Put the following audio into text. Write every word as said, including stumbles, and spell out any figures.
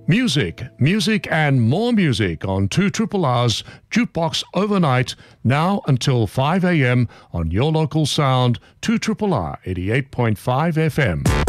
Music, music and more music on two R R R's Jukebox Overnight, now until five a.m. on your local sound, two R R R eighty-eight point five F M.